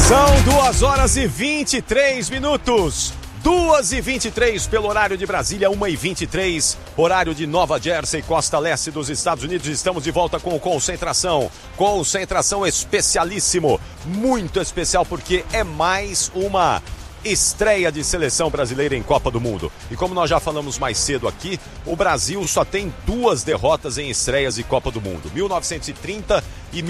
São 2h23. 2h23 pelo horário de Brasília, 1h23, horário de Nova Jersey, costa leste dos Estados Unidos. Estamos de volta com o Concentração especialíssimo, muito especial, porque é mais uma estreia de seleção brasileira em Copa do Mundo. E como nós já falamos mais cedo aqui, o Brasil só tem 2 derrotas em estreias de Copa do Mundo, 1930 e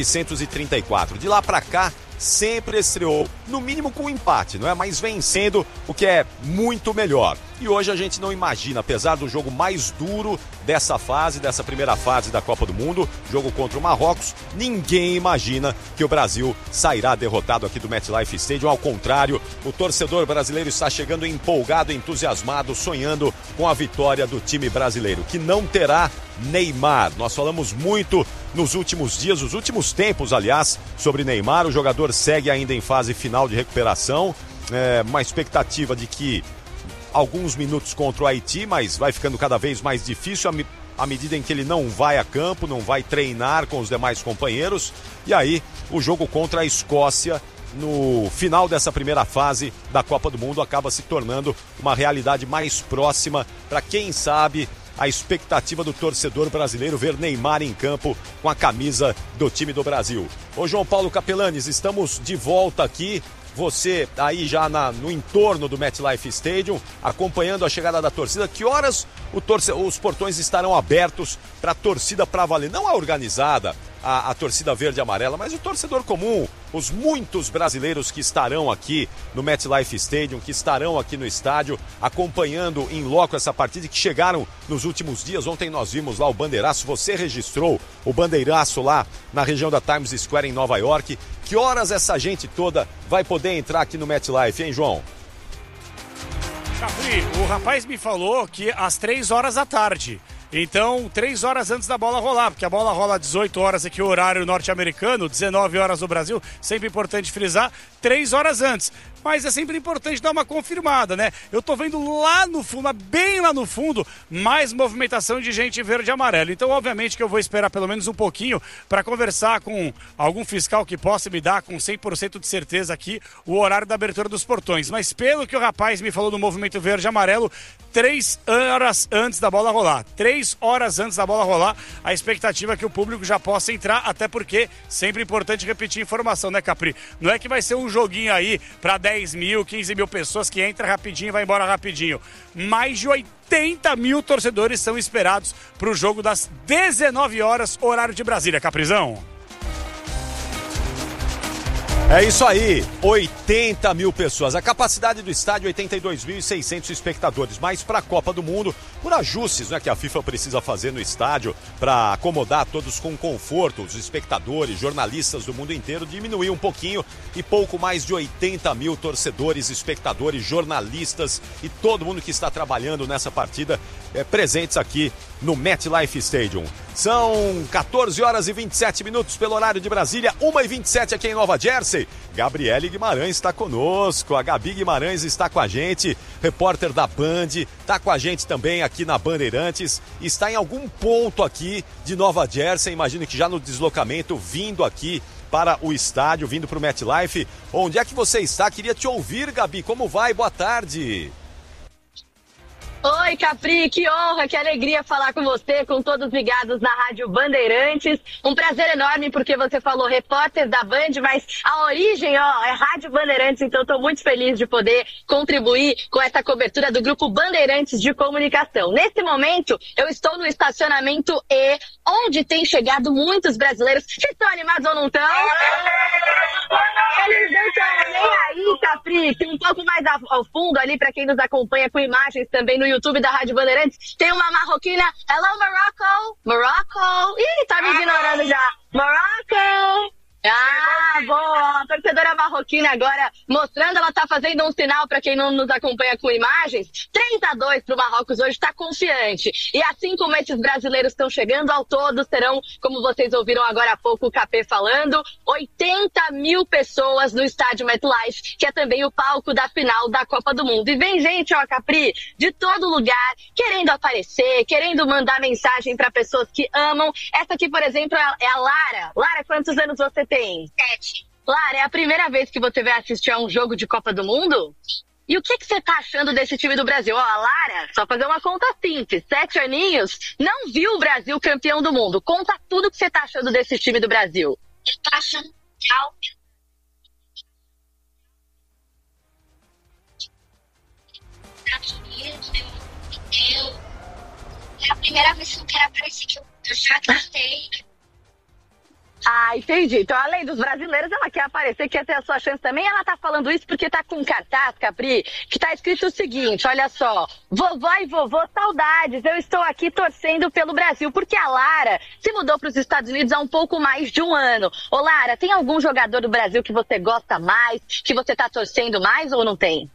1934. De lá pra cá, sempre estreou, no mínimo com empate, não é? Mas vencendo, o que é muito melhor. E hoje a gente não imagina, apesar do jogo mais duro dessa primeira fase da Copa do Mundo, jogo contra o Marrocos, ninguém imagina que o Brasil sairá derrotado aqui do MetLife Stadium. Ao contrário, o torcedor brasileiro está chegando empolgado, entusiasmado, sonhando com a vitória do time brasileiro, que não terá Neymar. Nós falamos muito nos últimos dias, os últimos tempos, aliás, sobre Neymar. O jogador segue ainda em fase final de recuperação, uma expectativa de que alguns minutos contra o Haiti, mas vai ficando cada vez mais difícil à medida em que ele não vai a campo, não vai treinar com os demais companheiros. E aí, o jogo contra a Escócia, no final dessa primeira fase da Copa do Mundo, acaba se tornando uma realidade mais próxima para, quem sabe, a expectativa do torcedor brasileiro ver Neymar em campo com a camisa do time do Brasil. Ô João Paulo Capelanes, estamos de volta aqui. Você aí já no entorno do MetLife Stadium, acompanhando a chegada da torcida. Que horas os portões estarão abertos para a torcida para valer? Não a organizada, a torcida verde e amarela, mas o torcedor comum, os muitos brasileiros que estarão aqui no MetLife Stadium, que estarão aqui no estádio, acompanhando em loco essa partida, que chegaram nos últimos dias. Ontem nós vimos lá o bandeiraço, você registrou o bandeiraço lá na região da Times Square em Nova York. Que horas essa gente toda vai poder entrar aqui no MetLife, hein, João? Capri, o rapaz me falou que às 3 horas da tarde. Então, 3 horas antes da bola rolar, porque a bola rola às 18 horas aqui, o horário norte-americano, 19 horas no Brasil, sempre importante frisar, 3 horas antes. Mas é sempre importante dar uma confirmada, né? Eu tô vendo lá no fundo, bem lá no fundo, mais movimentação de gente verde e amarelo. Então, obviamente que eu vou esperar pelo menos um pouquinho para conversar com algum fiscal que possa me dar com 100% de certeza aqui o horário da abertura dos portões. Mas pelo que o rapaz me falou do movimento verde e amarelo, 3 horas antes da bola rolar. 3 horas antes da bola rolar, a expectativa é que o público já possa entrar, até porque sempre importante repetir a informação, né, Capri? Não é que vai ser um joguinho aí para 10 mil, 15 mil pessoas que entra rapidinho e vai embora rapidinho. Mais de 80 mil torcedores são esperados para o jogo das 19 horas, horário de Brasília, Caprizão. É isso aí, 80 mil pessoas. A capacidade do estádio, 82.600 espectadores. Mas para a Copa do Mundo, por ajustes, né, que a FIFA precisa fazer no estádio para acomodar todos com conforto, os espectadores, jornalistas do mundo inteiro, diminuir um pouquinho, e pouco mais de 80 mil torcedores, espectadores, jornalistas e todo mundo que está trabalhando nessa partida presentes aqui no MetLife Stadium. São 14 horas e 27 minutos pelo horário de Brasília, 1h27 aqui em Nova Jersey. Gabriele Guimarães está conosco, a Gabi Guimarães está com a gente, repórter da Band, está com a gente também aqui na Bandeirantes, está em algum ponto aqui de Nova Jersey, imagino que já no deslocamento, vindo aqui para o estádio, vindo para o MetLife. Onde é que você está? Queria te ouvir, Gabi, como vai? Boa tarde. Oi, Capri, que honra, que alegria falar com você, com todos ligados na Rádio Bandeirantes. Um prazer enorme, porque você falou repórter da Band, mas a origem, é Rádio Bandeirantes, então estou muito feliz de poder contribuir com essa cobertura do Grupo Bandeirantes de Comunicação. Nesse momento, eu estou no estacionamento E, onde tem chegado muitos brasileiros. Vocês estão animados ou não estão? Eles não estão nem aí, Capri. Tem um pouco mais ao fundo ali, para quem nos acompanha com imagens também no YouTube da Rádio Bandeirantes, tem uma marroquina. Hello, Morocco! Morocco! Ih, tá me ignorando já. Morocco! Ah, boa! A torcedora marroquina agora mostrando, ela tá fazendo um sinal para quem não nos acompanha com imagens. 3-2 pro Marrocos hoje, tá confiante. E assim como esses brasileiros estão chegando, ao todo serão, como vocês ouviram agora há pouco o Capê falando, 80 mil pessoas no estádio MetLife, que é também o palco da final da Copa do Mundo. E vem gente, Capri, de todo lugar, querendo aparecer, querendo mandar mensagem para pessoas que amam. Essa aqui, por exemplo, é a Lara. Lara, quantos anos você tem? 7. Lara, é a primeira vez que você vai assistir a um jogo de Copa do Mundo? E o que você tá achando desse time do Brasil? Ó, a Lara, só fazer uma conta simples, 7 aninhos, não viu o Brasil campeão do mundo. Conta tudo que você tá achando desse time do Brasil. Eu tô achando legal. É a primeira vez que eu quero aparecer que eu já gostei. Ah, entendi. Então, além dos brasileiros, ela quer aparecer, quer ter a sua chance também. Ela tá falando isso porque tá com um cartaz, Capri, que tá escrito o seguinte, olha só. Vovó e vovô, saudades. Eu estou aqui torcendo pelo Brasil, porque a Lara se mudou para os Estados Unidos há um pouco mais de um ano. Ô, Lara, tem algum jogador do Brasil que você gosta mais, que você tá torcendo mais ou não tem?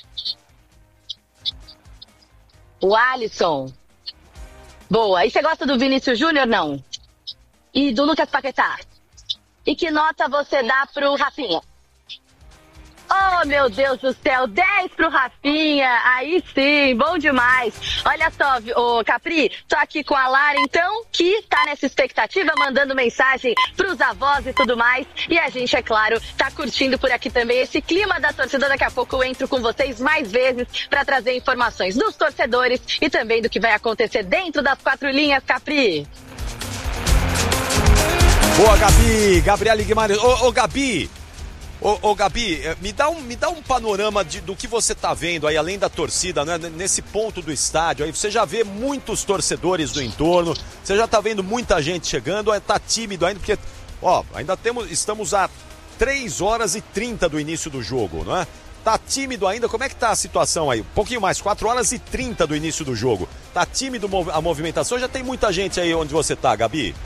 O Alisson. Boa. E você gosta do Vinícius Júnior, não? E do Lucas Paquetá? E que nota você dá pro Rafinha? Oh, meu Deus do céu, 10 pro Rafinha, aí sim, bom demais. Olha só, ô Capri, tô aqui com a Lara, então, que tá nessa expectativa, mandando mensagem pros avós e tudo mais. E a gente, é claro, tá curtindo por aqui também esse clima da torcida. Daqui a pouco eu entro com vocês mais vezes pra trazer informações dos torcedores e também do que vai acontecer dentro das 4 linhas, Capri. Boa, Gabi, Gabriele Guimarães. Ô, Gabi, Gabi, me dá um panorama do que você tá vendo aí, além da torcida, né? Nesse ponto do estádio aí, você já vê muitos torcedores do entorno, você já tá vendo muita gente chegando, tá tímido ainda, porque, estamos a 3h30 do início do jogo, não é? Tá tímido ainda? Como é que tá a situação aí? Um pouquinho mais, 4h30 do início do jogo. Tá tímido a movimentação? Já tem muita gente aí onde você tá, Gabi?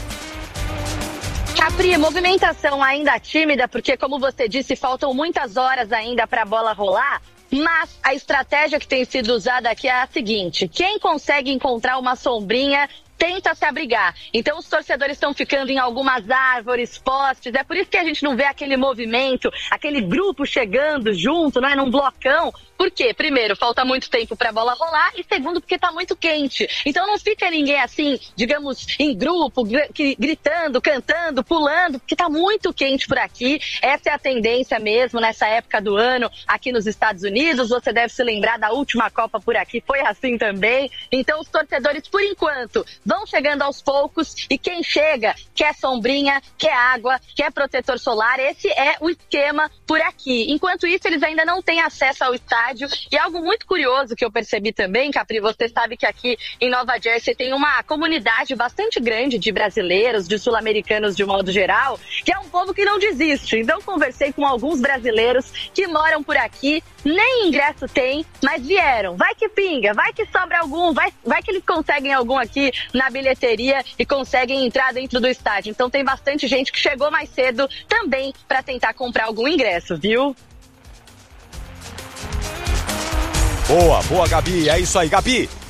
Capri, movimentação ainda tímida, porque como você disse, faltam muitas horas ainda para a bola rolar, mas a estratégia que tem sido usada aqui é a seguinte: quem consegue encontrar uma sombrinha tenta se abrigar. Então os torcedores estão ficando em algumas árvores, postes, é por isso que a gente não vê aquele movimento, aquele grupo chegando junto, não é, num blocão. Por quê? Primeiro, falta muito tempo para a bola rolar e segundo, porque tá muito quente. Então não fica ninguém assim, digamos, em grupo, gritando, cantando, pulando, porque tá muito quente por aqui. Essa é a tendência mesmo nessa época do ano aqui nos Estados Unidos. Você deve se lembrar da última Copa por aqui, foi assim também. Então os torcedores, por enquanto, vão chegando aos poucos e quem chega quer sombrinha, quer água, quer protetor solar. Esse é o esquema por aqui. Enquanto isso, eles ainda não têm acesso ao estádio. E algo muito curioso que eu percebi também, Capri, você sabe que aqui em Nova Jersey tem uma comunidade bastante grande de brasileiros, de sul-americanos de modo geral, que é um povo que não desiste. Então conversei com alguns brasileiros que moram por aqui, nem ingresso tem, mas vieram. Vai que pinga, vai que sobra algum, vai que eles conseguem algum aqui na bilheteria e conseguem entrar dentro do estádio. Então tem bastante gente que chegou mais cedo também para tentar comprar algum ingresso, viu? Boa, Gabi, é isso aí, Gabi.